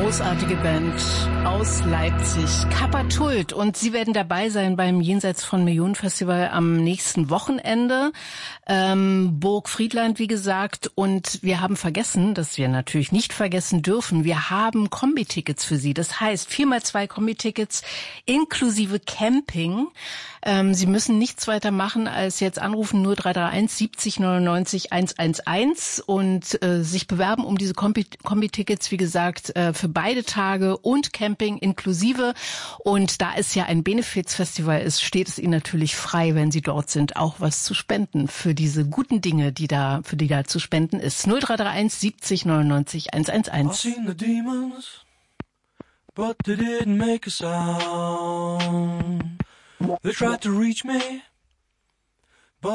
großartige Band aus Leipzig, Kappa-Tult. Und sie werden dabei sein beim Jenseits von Millionen Festival am nächsten Wochenende. Burg Friedland, wie gesagt. Und wir haben vergessen, dass wir natürlich nicht vergessen dürfen, wir haben Kombi-Tickets für Sie. Das heißt, 4x2 Kombi-Tickets inklusive Camping. Sie müssen nichts weiter machen, als jetzt anrufen 0331 70 99 111 und sich bewerben um diese Kombi-Tickets, wie gesagt, für beide Tage und Camping inklusive. Und da es ja ein Benefizfestival ist, steht es Ihnen natürlich frei, wenn Sie dort sind, auch was zu spenden für diese guten Dinge, für die da zu spenden ist. 0331 70 99 111. I've seen the demons, but they didn't make a sound. They tried to reach me,